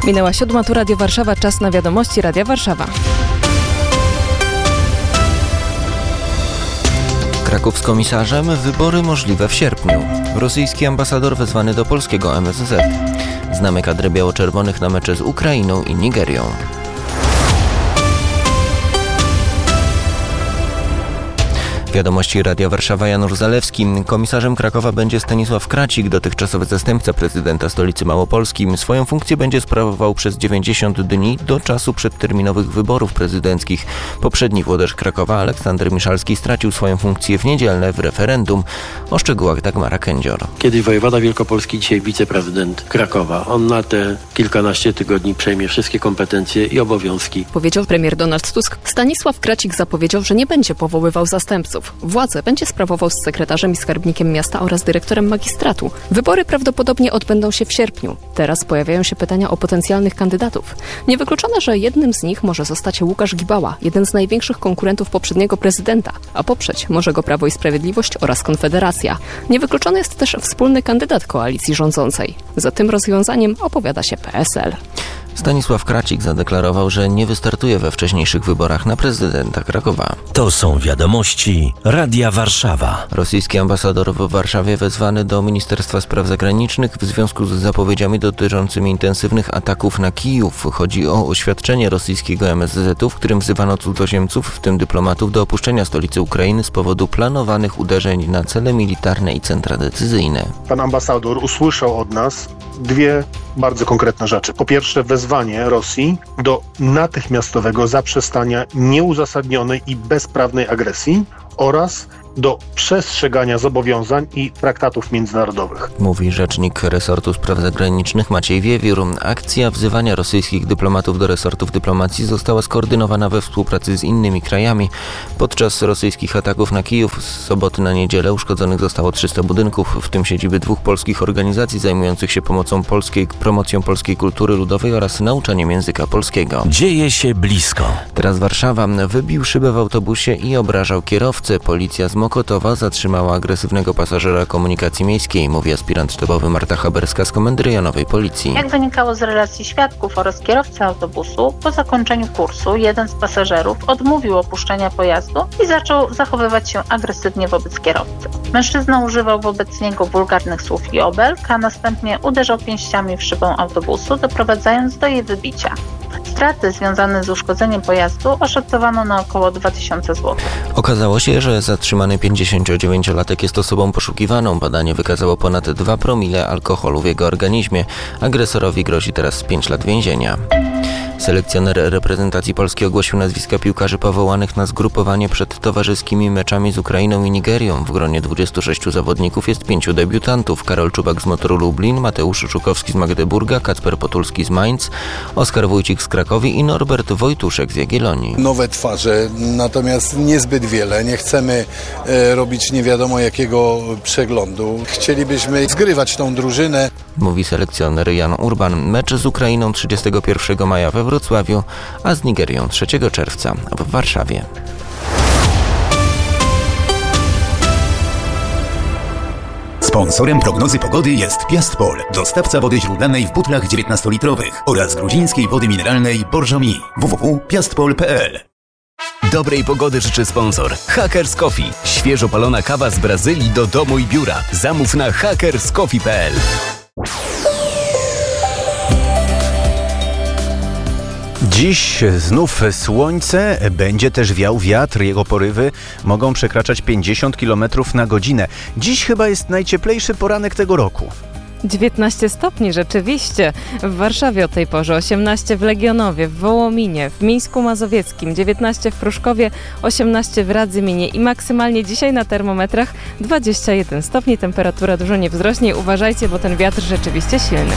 Minęła 7, tu Radio Warszawa, czas na wiadomości Radia Warszawa. Kraków z komisarzem, wybory możliwe w sierpniu. Rosyjski ambasador wezwany do polskiego MSZ. Znamy kadrę biało-czerwonych na mecze z Ukrainą i Nigerią. Wiadomości Radia Warszawa, Janusz Zalewski. Komisarzem Krakowa będzie Stanisław Kracik, dotychczasowy zastępca prezydenta stolicy Małopolski. Swoją funkcję będzie sprawował przez 90 dni do czasu przedterminowych wyborów prezydenckich. Poprzedni włodarz Krakowa, Aleksander Miszalski, stracił swoją funkcję w niedzielne w referendum. O szczegółach Dagmara Kędzior. Kiedyś wojewoda wielkopolski, dzisiaj wiceprezydent Krakowa. On na te kilkanaście tygodni przejmie wszystkie kompetencje i obowiązki. Powiedział premier Donald Tusk. Stanisław Kracik zapowiedział, że nie będzie powoływał zastępców. Władzę będzie sprawował z sekretarzem i skarbnikiem miasta oraz dyrektorem magistratu. Wybory prawdopodobnie odbędą się w sierpniu. Teraz pojawiają się pytania o potencjalnych kandydatów. Niewykluczone, że jednym z nich może zostać Łukasz Gibała, jeden z największych konkurentów poprzedniego prezydenta, a poprzeć może go Prawo i Sprawiedliwość oraz Konfederacja. Niewykluczony jest też wspólny kandydat koalicji rządzącej. Za tym rozwiązaniem opowiada się PSL. Stanisław Kracik zadeklarował, że nie wystartuje we wcześniejszych wyborach na prezydenta Krakowa. To są wiadomości Radia Warszawa. Rosyjski ambasador w Warszawie wezwany do Ministerstwa Spraw Zagranicznych w związku z zapowiedziami dotyczącymi intensywnych ataków na Kijów. Chodzi o oświadczenie rosyjskiego MSZ-u, w którym wzywano cudzoziemców, w tym dyplomatów, do opuszczenia stolicy Ukrainy z powodu planowanych uderzeń na cele militarne i centra decyzyjne. Pan ambasador usłyszał od nas dwie bardzo konkretne rzeczy. Po pierwsze, wezwanie Rosji do natychmiastowego zaprzestania nieuzasadnionej i bezprawnej agresji oraz do przestrzegania zobowiązań i traktatów międzynarodowych. Mówi rzecznik resortu spraw zagranicznych Maciej Wiewiór. Akcja wzywania rosyjskich dyplomatów do resortów dyplomacji została skoordynowana we współpracy z innymi krajami. Podczas rosyjskich ataków na Kijów z soboty na niedzielę uszkodzonych zostało 300 budynków, w tym siedziby 2 polskich organizacji zajmujących się promocją polskiej kultury ludowej oraz nauczaniem języka polskiego. Dzieje się blisko. Teraz Warszawa. Wybił szybę w autobusie i obrażał kierowcę. Policja z Mokotowa zatrzymała agresywnego pasażera komunikacji miejskiej, mówi aspirant sztabowy Marta Haberska z Komendy Rejonowej Policji. Jak wynikało z relacji świadków oraz kierowcy autobusu, po zakończeniu kursu jeden z pasażerów odmówił opuszczenia pojazdu i zaczął zachowywać się agresywnie wobec kierowcy. Mężczyzna używał wobec niego wulgarnych słów i obelg, a następnie uderzał pięściami w szybę autobusu, doprowadzając do jej wybicia. Straty związane z uszkodzeniem pojazdu oszacowano na około 2000 zł. Okazało się, że zatrzymany 59-latek jest osobą poszukiwaną. Badanie wykazało ponad 2 promile alkoholu w jego organizmie. Agresorowi grozi teraz 5 lat więzienia. Selekcjoner reprezentacji Polski ogłosił nazwiska piłkarzy powołanych na zgrupowanie przed towarzyskimi meczami z Ukrainą i Nigerią. W gronie 26 zawodników jest 5 debiutantów. Karol Czubak z Motoru Lublin, Mateusz Żukowski z Magdeburga, Kacper Potulski z Mainz, Oskar Wójcik z Krakowi i Norbert Wojtuszek z Jagiellonii. Nowe twarze, natomiast niezbyt wiele. Nie chcemy robić nie wiadomo jakiego przeglądu. Chcielibyśmy zgrywać tą drużynę. Mówi selekcjoner Jan Urban. Mecz z Ukrainą 31 maja we Wrocławiu, a z Nigerią 3 czerwca w Warszawie. Sponsorem prognozy pogody jest Piastpol, dostawca wody źródlanej w butlach 19-litrowych oraz gruzińskiej wody mineralnej Borżomi. www.piastpol.pl. Dobrej pogody życzy sponsor Hackers Coffee. Świeżo palona kawa z Brazylii do domu i biura. Zamów na hackerscoffee.pl. Dziś znów słońce, będzie też wiał wiatr, jego porywy mogą przekraczać 50 km na godzinę. Dziś chyba jest najcieplejszy poranek tego roku. 19 stopni rzeczywiście. W Warszawie o tej porze, 18 w Legionowie, w Wołominie, w Mińsku Mazowieckim, 19 w Pruszkowie, 18 w Radzyminie i maksymalnie dzisiaj na termometrach 21 stopni. Temperatura dużo nie wzrośnie. Uważajcie, bo ten wiatr rzeczywiście silny.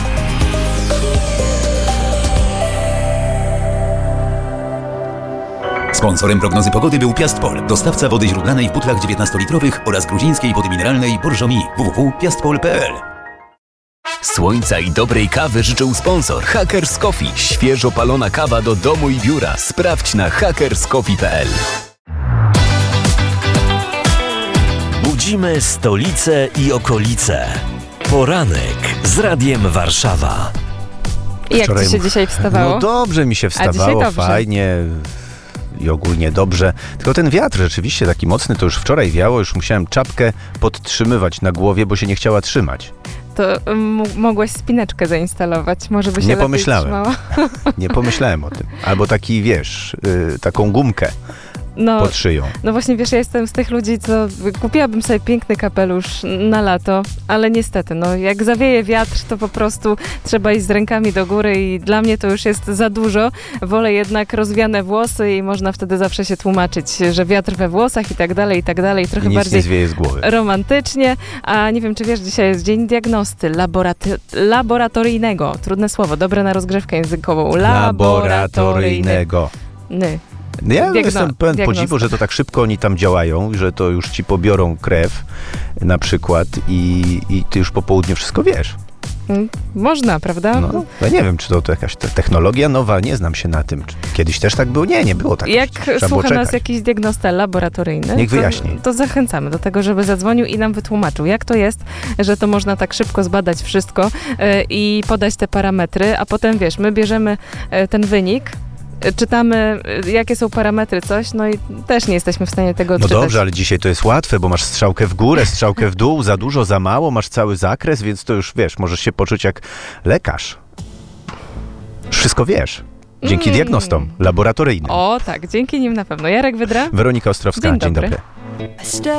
Sponsorem prognozy pogody był Piastpol, dostawca wody źródlanej w butlach 19-litrowych oraz gruzińskiej wody mineralnej Borżomi. www.piastpol.pl. Słońca i dobrej kawy życzył sponsor Hackers Coffee. Świeżo palona kawa do domu i biura. Sprawdź na hackerscoffee.pl. Budzimy stolicę i okolice. Poranek z Radiem Warszawa. I jak Wczoraj ci się dzisiaj wstawało? No dobrze mi się wstawało, fajnie i ogólnie dobrze. Tylko ten wiatr rzeczywiście taki mocny, to już wczoraj wiało, już musiałem czapkę podtrzymywać na głowie, bo się nie chciała trzymać. To mogłeś spineczkę zainstalować, może by się Nie lepiej pomyślałem. trzymała. Nie pomyślałem o tym. Albo taki, wiesz, taką gumkę pod szyją. No właśnie, wiesz, ja jestem z tych ludzi, co kupiłabym sobie piękny kapelusz na lato, ale niestety, no jak zawieje wiatr, to po prostu trzeba iść z rękami do góry i dla mnie to już jest za dużo. Wolę jednak rozwiane włosy i można wtedy zawsze się tłumaczyć, że wiatr we włosach i tak dalej, trochę Nic bardziej nie zwieje z głowy. Romantycznie. A nie wiem, czy wiesz, dzisiaj jest Dzień Diagnosty laboratoryjnego. Trudne słowo, dobre na rozgrzewkę językową. Laboratoryjnego. Ja jestem pełen podziwu, że to tak szybko oni tam działają, że to już ci pobiorą krew na przykład i ty już po południu wszystko wiesz. Można, prawda? No, ja nie wiem, czy to jakaś technologia nowa, nie znam się na tym. Kiedyś też tak było? Nie było tak. Jak słucha nas jakiś diagnosta laboratoryjny, niech wyjaśni. To zachęcamy do tego, żeby zadzwonił i nam wytłumaczył, jak to jest, że to można tak szybko zbadać wszystko i podać te parametry, a potem wiesz, my bierzemy ten wynik, czytamy, jakie są parametry, coś, no i też nie jesteśmy w stanie tego odczytać. No dobrze, ale dzisiaj to jest łatwe, bo masz strzałkę w górę, strzałkę w dół, za dużo, za mało, masz cały zakres, więc to już, wiesz, możesz się poczuć jak lekarz. Wszystko wiesz. Dzięki diagnostom laboratoryjnym. O tak, dzięki nim na pewno. Jarek Wydra. Weronika Ostrowska, dzień dobry.